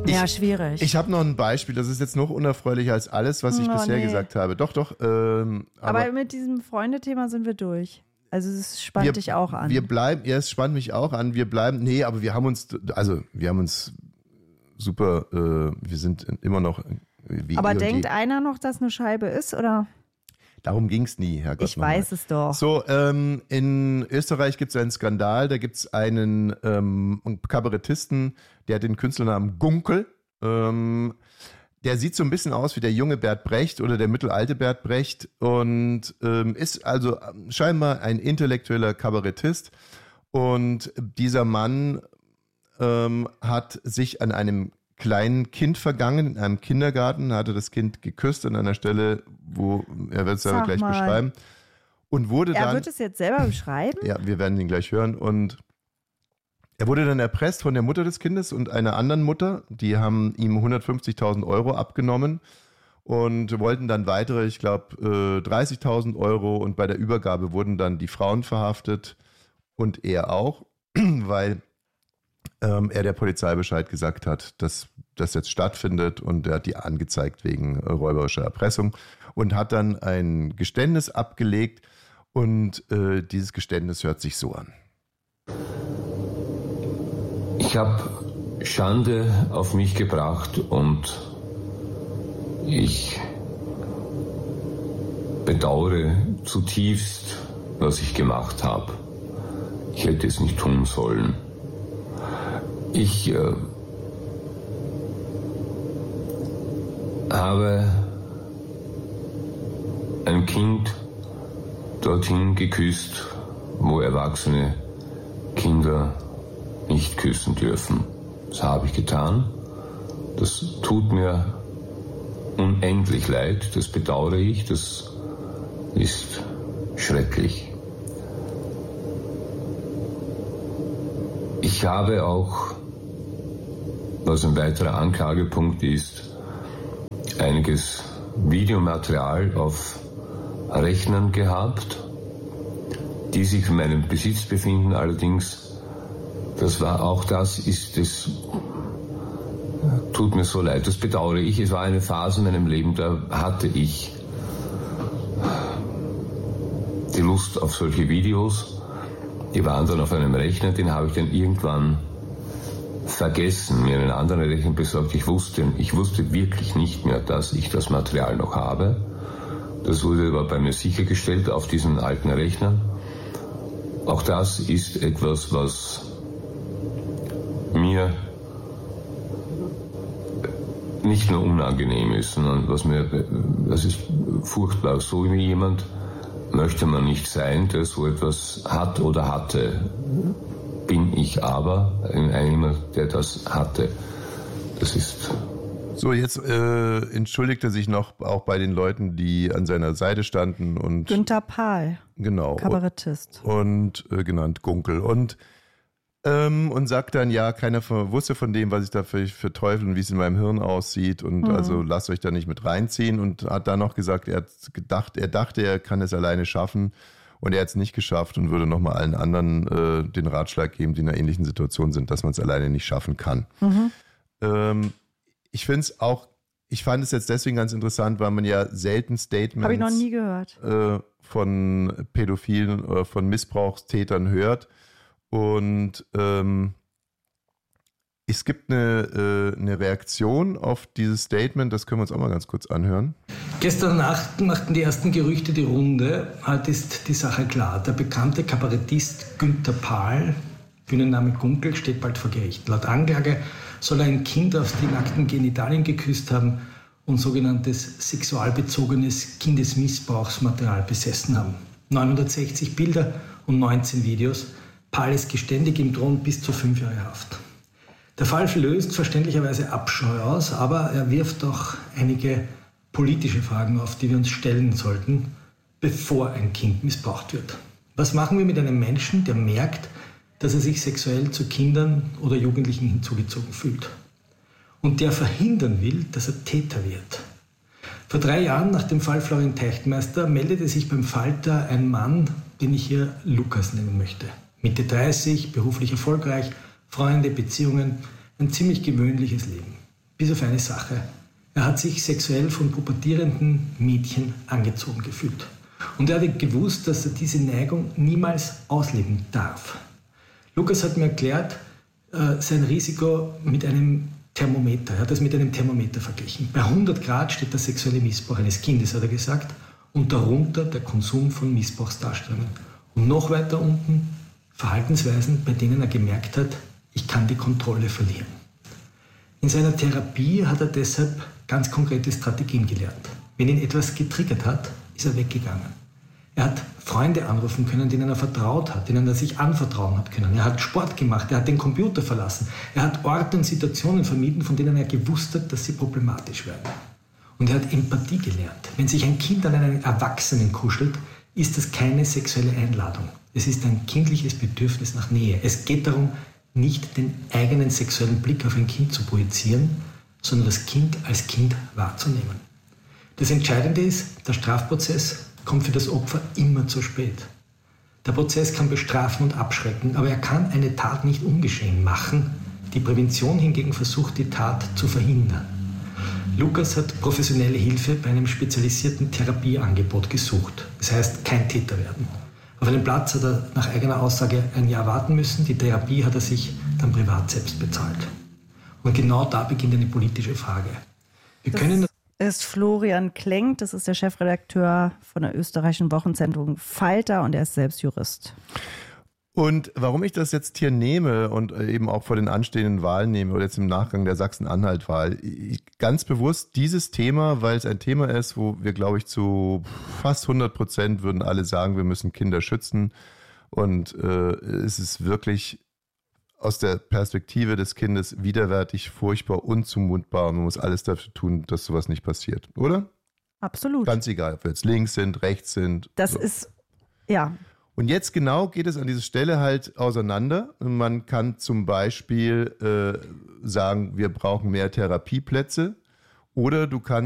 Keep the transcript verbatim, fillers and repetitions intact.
Ja, schwierig. Ich habe noch ein Beispiel, das ist jetzt noch unerfreulicher als alles, was ich oh, bisher nee. gesagt habe. Doch, doch. Ähm, aber, aber mit diesem Freundethema sind wir durch. Also es spannt wir, dich auch an. Wir bleiben, ja, es spannt mich auch an. Wir bleiben, nee, aber wir haben uns, also wir haben uns super, äh, wir sind immer noch wie Aber eh denkt je. einer noch, dass eine Scheibe ist, oder? Darum ging es nie, Herr Gott. Ich weiß es doch. So, ähm, in Österreich gibt es einen Skandal, da gibt es einen ähm, Kabarettisten, der hat den Künstlernamen Gunkel. Ähm, der sieht so ein bisschen aus wie der junge Bert Brecht oder der mittelalte Bert Brecht und ähm, ist also scheinbar ein intellektueller Kabarettist. Und dieser Mann ähm, hat sich an einem kleinen Kind vergangen, in einem Kindergarten, hatte das Kind geküsst an einer Stelle, wo, er wird es ja gleich mal. beschreiben. Und wurde er dann, wird es jetzt selber beschreiben? Ja, wir werden ihn gleich hören. Und er wurde dann erpresst von der Mutter des Kindes und einer anderen Mutter. Die haben ihm hundertfünfzigtausend Euro abgenommen und wollten dann weitere, ich glaube, dreißigtausend Euro. Und bei der Übergabe wurden dann die Frauen verhaftet und er auch, weil ähm, er der Polizei Bescheid gesagt hat, dass das jetzt stattfindet, und er hat die angezeigt wegen räuberischer Erpressung und hat dann ein Geständnis abgelegt, und äh, dieses Geständnis hört sich so an. Ich habe Schande auf mich gebracht und ich bedauere zutiefst, was ich gemacht habe. Ich hätte es nicht tun sollen. Ich äh, habe ein Kind dorthin geküsst, wo erwachsene Kinder nicht küssen dürfen. Das habe ich getan. Das tut mir unendlich leid, das bedauere ich, das ist schrecklich. Ich habe auch, was ein weiterer Anklagepunkt ist, einiges Videomaterial auf Rechnern gehabt, die sich in meinem Besitz befinden. Allerdings, das war auch das, ist es, tut mir so leid, das bedauere ich. Es war eine Phase in meinem Leben, da hatte ich die Lust auf solche Videos. Die waren dann auf einem Rechner, den habe ich dann irgendwann vergessen, mir einen anderen Rechner besorgt. Ich wusste, ich wusste wirklich nicht mehr, dass ich das Material noch habe. Das wurde aber bei mir sichergestellt auf diesen alten Rechnern. Auch das ist etwas, was mir nicht nur unangenehm ist, sondern was mir, das ist furchtbar. So wie jemand möchte man nicht sein, der so etwas hat oder hatte. Bin ich aber jemand, der das hatte. Das ist... So, jetzt äh, entschuldigt er sich noch auch bei den Leuten, die an seiner Seite standen. Und Günther Pahl, genau, Kabarettist. Und, und äh, genannt Gunkel. Und, ähm, und sagt dann, ja, keiner von, wusste von dem, was ich da für, für Teufel und wie es in meinem Hirn aussieht. Und mhm. also lasst euch da nicht mit reinziehen. Und hat dann noch gesagt, er hat gedacht, er dachte, er kann es alleine schaffen. Und er hat es nicht geschafft und würde nochmal allen anderen äh, den Ratschlag geben, die in einer ähnlichen Situation sind, dass man es alleine nicht schaffen kann. Mhm. Ähm, ich finde es auch, ich fand es jetzt deswegen ganz interessant, weil man ja selten Statements Hab ich noch nie gehört. Äh, von Pädophilen oder von Missbrauchstätern hört. Und ähm, es gibt eine, äh, eine Reaktion auf dieses Statement, das können wir uns auch mal ganz kurz anhören. Gestern Nacht machten die ersten Gerüchte die Runde. Heute ist die Sache klar. Der bekannte Kabarettist Günther Pahl, Bühnenname Gunkel, steht bald vor Gericht. Laut Anklage soll er ein Kind auf die nackten Genitalien geküsst haben und sogenanntes sexualbezogenes Kindesmissbrauchsmaterial besessen haben. neunhundertsechzig Bilder und neunzehn Videos. Pahl ist geständig, ihm drohen bis zu fünf Jahre Haft. Der Fall löst verständlicherweise Abscheu aus, aber er wirft auch einige politische Fragen auf, die wir uns stellen sollten, bevor ein Kind missbraucht wird. Was machen wir mit einem Menschen, der merkt, dass er sich sexuell zu Kindern oder Jugendlichen hinzugezogen fühlt und der verhindern will, dass er Täter wird? Vor drei Jahren, nach dem Fall Florian Teichtmeister, meldete sich beim Falter ein Mann, den ich hier Lukas nennen möchte. Mitte dreißig, beruflich erfolgreich, Freunde, Beziehungen, ein ziemlich gewöhnliches Leben. bis auf eine Sache. Er hat sich sexuell von pubertierenden Mädchen angezogen gefühlt. Und er hat gewusst, dass er diese Neigung niemals ausleben darf. Lukas hat mir erklärt, äh, sein Risiko mit einem Thermometer. Er hat das mit einem Thermometer verglichen. Bei hundert Grad steht der sexuelle Missbrauch eines Kindes, hat er gesagt, und darunter der Konsum von Missbrauchsdarstellungen. Und noch weiter unten Verhaltensweisen, bei denen er gemerkt hat, ich kann die Kontrolle verlieren. In seiner Therapie hat er deshalb ganz konkrete Strategien gelernt. Wenn ihn etwas getriggert hat, ist er weggegangen. Er hat Freunde anrufen können, denen er vertraut hat, denen er sich anvertrauen hat können. Er hat Sport gemacht, er hat den Computer verlassen. Er hat Orte und Situationen vermieden, von denen er gewusst hat, dass sie problematisch werden. Und er hat Empathie gelernt. Wenn sich ein Kind an einen Erwachsenen kuschelt, ist das keine sexuelle Einladung. Es ist ein kindliches Bedürfnis nach Nähe. Es geht darum, nicht den eigenen sexuellen Blick auf ein Kind zu projizieren, sondern das Kind als Kind wahrzunehmen. Das Entscheidende ist, der Strafprozess kommt für das Opfer immer zu spät. Der Prozess kann bestrafen und abschrecken, aber er kann eine Tat nicht ungeschehen machen. Die Prävention hingegen versucht, die Tat zu verhindern. Lukas hat professionelle Hilfe bei einem spezialisierten Therapieangebot gesucht. Das heißt, kein Täter werden. Auf einen Platz hat er nach eigener Aussage ein Jahr warten müssen. Die Therapie hat er sich dann privat selbst bezahlt. Und genau da beginnt eine politische Frage. Wir das können ist Florian Klenk, das ist der Chefredakteur von der österreichischen Wochenzeitung Falter und er ist selbst Jurist. Und warum ich das jetzt hier nehme und eben auch vor den anstehenden Wahlen nehme oder jetzt im Nachgang der Sachsen-Anhalt-Wahl, ganz bewusst dieses Thema, weil es ein Thema ist, wo wir, glaube ich, zu fast hundert Prozent würden alle sagen, wir müssen Kinder schützen. Und äh, es ist wirklich aus der Perspektive des Kindes widerwärtig, furchtbar, unzumutbar und man muss alles dafür tun, dass sowas nicht passiert, oder? Absolut. Ganz egal, ob wir jetzt links sind, rechts sind. Das so. ist, ja... Und jetzt genau geht es an dieser Stelle halt auseinander. Man kann zum Beispiel äh, sagen, wir brauchen mehr Therapieplätze oder du kannst